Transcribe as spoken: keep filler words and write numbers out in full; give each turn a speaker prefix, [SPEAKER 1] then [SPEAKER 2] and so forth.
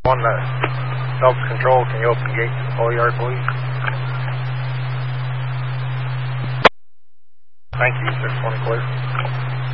[SPEAKER 1] On the self-control, can you open the gate to the pull yard, please? Thank you, six twenty clear.